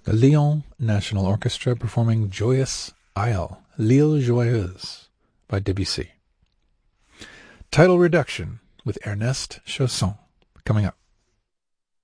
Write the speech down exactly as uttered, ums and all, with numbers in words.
The Lyon National Orchestra performing Joyous Isle, L'Île Joyeuse by Debussy. Title reduction with Ernest Chausson coming up.